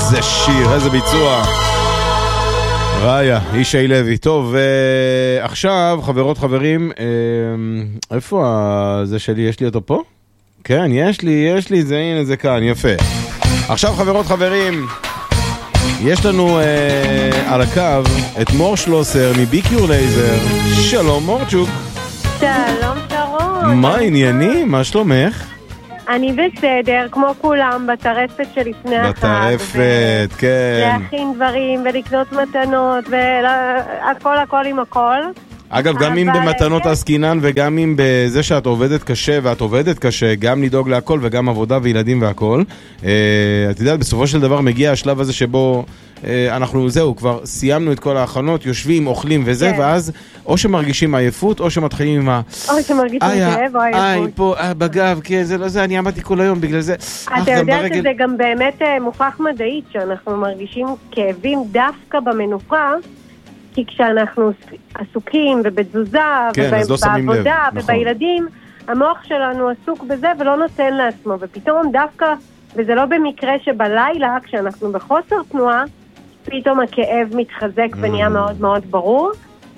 איזה שיר, איזה ביצוע. ראיה, אישי לוי. טוב, עכשיו, חברות, חברים, איפה זה שלי? יש לי אותו פה? כן, יש לי, זה, הנה, זה כאן, יפה. עכשיו, חברות, חברים, יש לנו על הקו את מור שלוסר מביקיור לייזר. שלום, מורצ'וק. שלום, שרון. מה העניינים? מה שלומך? אני בסדר, כמו כולם, בטרפת שלפני החג. בטרפת, כן. להכין דברים ולקנות מתנות, והכל עם הכל. אגב, גם אם במתנות עסקינן וגם אם בזה שאת עובדת קשה, ואת עובדת קשה, גם לדאוג להכל וגם עבודה וילדים והכל. את יודעת, בסופו של דבר מגיע השלב הזה שבו אנחנו, זהו, כבר סיימנו את כל ההכנות, יושבים, אוכלים וזה, ואז או שמרגישים עייפות, או שמתחילים עם או שמרגישים כאב או עייפות. פה, בגב, כי זה לא זה, אני עמדתי כל היום בגלל זה. אתה יודע שזה גם באמת מוכח מדעית, שאנחנו מרגישים כאבים דווקא במנוחה, כי כשאנחנו עסוקים ובתזוזה, ובעבודה ובילדים, המוח שלנו עסוק בזה ולא נותן לעצמו, ופתאום דווקא, וזה לא במקרה שבלילה, כשאנחנו בחוסר תנועה, פתאום הכאב מתחזק ונהיה מאוד מאוד ברור.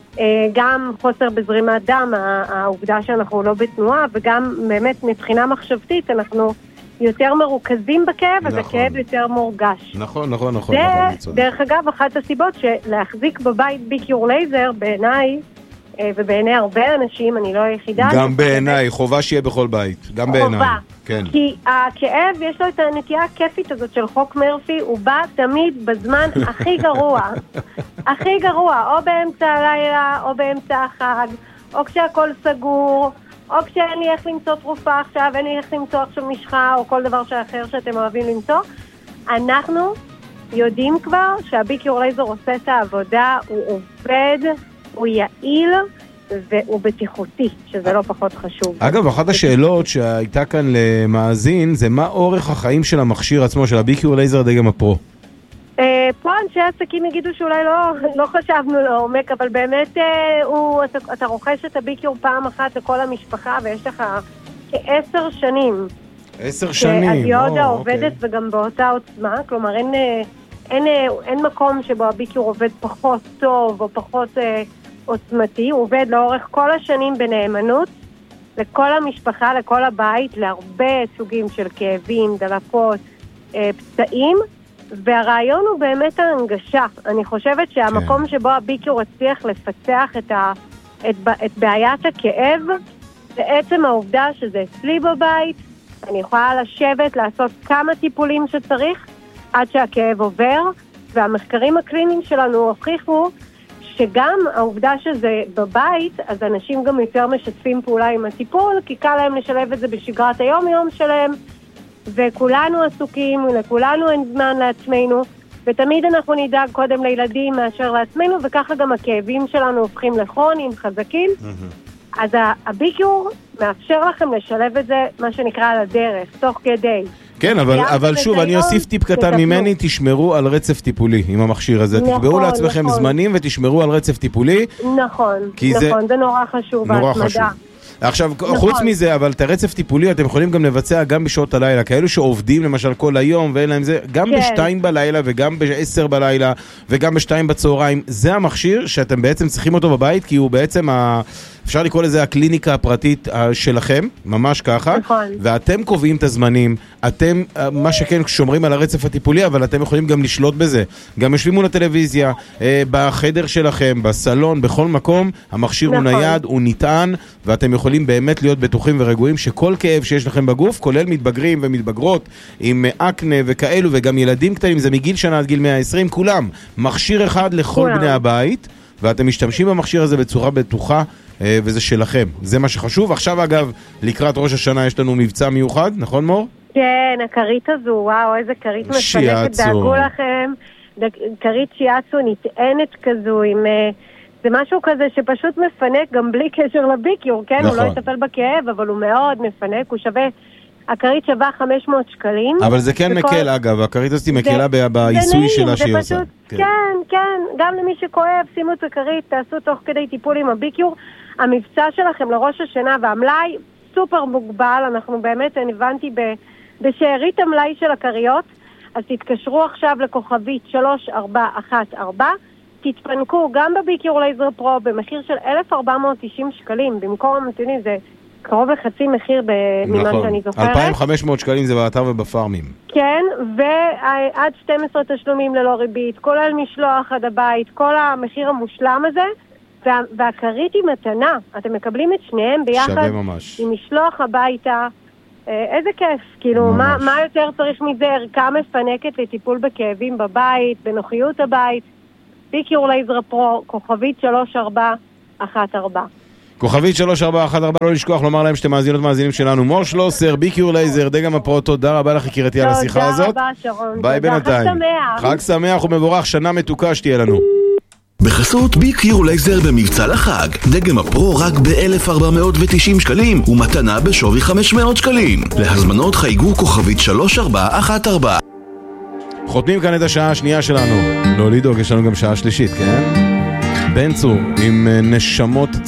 גם חוסר בזרימת דם, העובדה שאנחנו לא בתנועה, וגם באמת מבחינה מחשבתית אנחנו יותר מרוכזים בכאב, אז הכאב יותר מורגש. נכון. זה, דרך אגב, אחת הסיבות שלהחזיק בבית ביקיור לייזר, בעיניי, ובעיני הרבה אנשים, אני לא היחידה. גם בעיניי, חובה שיהיה בכל בית. גם בעיניי. חובה. כן. כי הכאב, יש לו את הנטייה הכיפית הזאת של חוק מרפי, הוא בא תמיד בזמן הכי גרוע. הכי גרוע, או באמצע הלילה, או באמצע החג, או כשהכל סגור, או כשאין לי איך למצוא תרופה עכשיו, אין לי איך למצוא עכשיו משחה, או כל דבר אחר שאתם אוהבים למצוא. אנחנו יודעים כבר שהביקיור לייזר עושה את העבודה, הוא עובד, הוא יעיל, והוא בטיחותי, שזה לא פחות חשוב. אגב, אחת השאלות שהייתה כאן למאזין, זה מה אורך החיים של המכשיר עצמו, של הביקיור לייזר דגם הפרו? פה אנשי עסקים יגידו שאולי לא חשבנו לעומק, אבל באמת אתה רוכש את הביקיור פעם אחת לכל המשפחה, ויש לך כ10 שנים. 10 שנים? שהדיודה עובדת וגם באותה עוצמה, כלומר אין מקום שבו הביקיור עובד פחות טוב או פחות עוצמתי, הוא עובד לאורך כל השנים בנאמנות, לכל המשפחה, לכל הבית, להרבה סוגים של כאבים, דלקות, פצעים, והרעיון הוא באמת ההנגשה. אני חושבת שהמקום שבו הביקיור הצליח לפצח את בעיית הכאב, זה עצם העובדה שזה אצלי בבית, אני יכולה לשבת, לעשות כמה טיפולים שצריך, עד שהכאב עובר, והמחקרים הקליניים שלנו הוכיחו שגם העובדה שזה בבית, אז אנשים גם יותר משתפים פעולה עם הטיפול, כי קל להם לשלב את זה בשגרת היום-יום שלהם, וכולנו עסוקים, לכולנו אין זמן לעצמנו, ותמיד אנחנו נדאג קודם לילדים מאשר לעצמנו, וככה גם הכאבים שלנו הופכים לכרוניים, חזקים. אז הביקיור מאפשר לכם לשלב את זה, מה שנקרא על הדרך, תוך כדי. כן, אבל שוב, אני אוסיף טיפ קטן ממני, תשמרו על רצף טיפולי עם המכשיר הזה. תקבעו לעצמכם זמנים ותשמרו על רצף טיפולי. נכון, זה נורא חשוב בהתמדה. עכשיו, חוץ מזה, אבל את הרצף טיפולי אתם יכולים גם לבצע גם בשעות הלילה, כאלו שעובדים למשל כל היום ואין להם זה, גם ב2 בלילה וגם ב10 בלילה וגם ב2 בצהריים. זה המכשיר שאתם בעצם צריכים אותו בבית, כי הוא בעצם אפשר לקרוא לזה הקליניקה הפרטית שלכם, ממש ככה, ואתם קובעים את הזמנים, אתם, מה שכן, שומרים על הרצף הטיפולי, אבל אתם יכולים גם לשלוט בזה. גם יושבים מול הטלוויזיה, בחדר שלכם, בסלון, בכל מקום, המכשיר הוא נייד, הוא נטען, ואתם יכולים באמת להיות בטוחים ורגועים שכל כאב שיש לכם בגוף, כולל מתבגרים ומתבגרות, עם אקנה וכאלו, וגם ילדים קטנים, זה מגיל שנה עד גיל 120, כולם, מכשיר אחד לכל בני הבית, ואתם משתמשים במכשיר הזה בצורה בטוחה, וזה שלכם. זה מה שחשוב. עכשיו אגב, לקראת ראש השנה יש לנו מבצע מיוחד, נכון מור? כן, הכרית הזו, וואו, איזה כרית מפנקת, דאגו לכם. כרית שיאצו נטענת כזו, זה משהו כזה שפשוט מפנק גם בלי קשר לביקיור, כן? הוא לא יטפל בכאב, אבל הוא מאוד מפנק, הוא שווה, הכרית שווה 500 שקלים. אבל זה כן מקל, אגב, הכרית הזאת מקלה בעיסוי שלה שהיא עושה. כן, גם למי שכואב, שימו את הכרית, תעשו תוך כדי טיפול עם הביקיור. המבצע שלכם לראש השנה והמלאי סופר מוגבל, אנחנו באמת הבנתי בשארית המלאי של הכריות, אז תתקשרו עכשיו לכוכבית 3414, תתפנקו גם בביקור לייזר פרו במחיר של 1,490 שקלים, במקום, אתם זה קרוב לחצי מחיר ממה שאני זוכרת. 2,500 שקלים זה באתר ובפארמים. כן, ועד 12 תשלומים ללא ריבית, כולל משלוח עד הבית, כל המחיר המושלם הזה, והכרית היא מתנה. אתם מקבלים את שניהם ביחד עם משלוח הביתה. איזה כיף, כאילו, מה יותר צריך מזה? ערכה מפנקת לטיפול בכאבים בבית, בנוחיות הבית, ביקור לייזר פרו, כוכבית 3414. כוכבית 3414, לא לשכוח לומר להם שאתם מאזינים שלנו. מור שלוסר, ביקור לייזר, דגם הפרו, תודה רבה לך יקירתי על השיחה הזאת. תודה רבה שרון. ביי בינתיים. חג שמח. חג שמח ומבורך, שנה מתוקה שתהיה לנו. בחסות ביקור לייזר במבצע לחג, דגם הפרו רק ב-1,490 שקלים ומתנה בשווי 500 שקלים. להזמנות חייגו כוכבית 3414. חותמים כאן את השעה השנייה שלנו. לא לדאוג, יש לנו גם שעה שלישית, כן? בן צור עם נשמות